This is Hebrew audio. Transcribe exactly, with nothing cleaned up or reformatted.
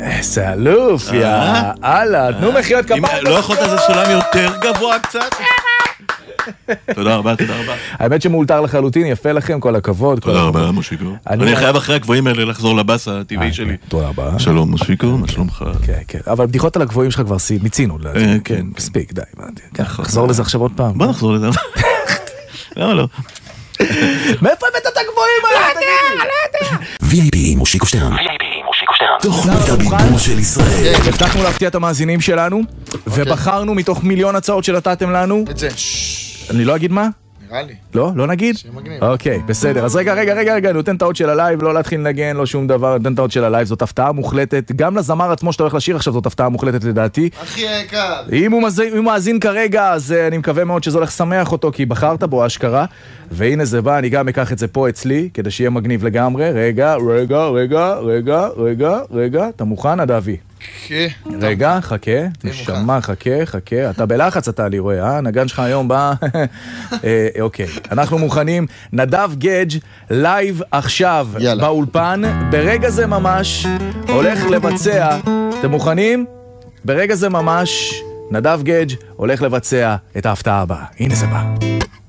איזה אלוף, יא אללה, תנו מחיאות כפיים. לא יכולת איזה סולם יותר גבוה קצת? תודה רבה, תודה רבה. האמת שמאולתר לחלוטין, יפה לכם, כל הכבוד. תודה רבה, מושיקו. אני חייב אחרי הגבוהים האלה לחזור לבאס הטבעי שלי. תודה רבה. שלום, מושיקו, מה שלומך? כן, כן. אבל בדיחות על הגבוהים שלך כבר מיצינו. כן. מספיק, די. נחזור לזה עכשיו עוד פעם. בוא נחזור לזה. למה לא? מאיפה הבאת את הגבוהים האלה? לא יודע, לא יודע. וי איי פי מושיקו שטרן. וי איי פי מושיקו שטרן. תוכנית הבידור של ישראל. הבטחנו להפתיע את המאזינים שלנו, ובחרנו מתוך מיליון הצעות שנתתם לנו. את זה. אני לא אגיד מה? נראה לי. לא? לא נגיד? שמגניב. אוקיי, בסדר. אז רגע, רגע, רגע, רגע, נותן טעות של הלייב, לא להתחיל לנגן, לא שום דבר, נותן טעות של הלייב, זאת הפתעה מוחלטת. גם לזמר עצמו שאתה הולך לשיר עכשיו, זאת הפתעה מוחלטת לדעתי. הכי יקר. אם הוא מאזין כרגע, אז אני מקווה מאוד שזה הולך לשמח אותו, כי בחרת בו אשכרה. והנה זה בא, אני גם אקח את זה פה אצלי, כדי שיהיה מגניב לגמרי. רגע, רגע, רגע, רגע, רגע, רגע, אתה מוכן, אדווי? כן. רגע, חכה, נשמה, חכה, חכה, אתה בלחץ אתה לי רואה, אה? נגן שלך היום בא, אוקיי, אנחנו מוכנים, נדב גדג' לייב עכשיו באולפן, ברגע זה ממש הולך לבצע, אתם מוכנים? ברגע זה ממש נדב גדג' הולך לבצע את ההפתעה הבאה, הנה זה בא.